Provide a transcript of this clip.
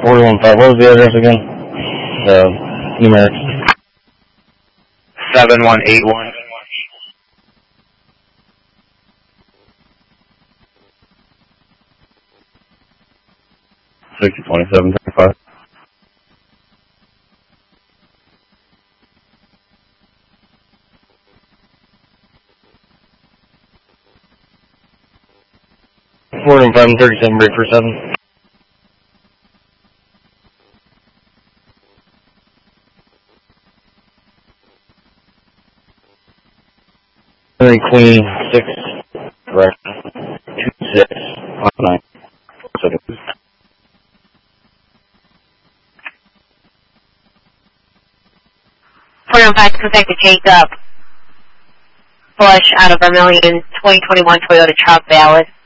415. What was the address again? The numerics. 7181. $6027.35. Ford and 537 break for 7. And then Queen 6, correct. 2659. Ford and 5 contacted Jacob Bush out of Vermillion 2021 Toyota truck valid.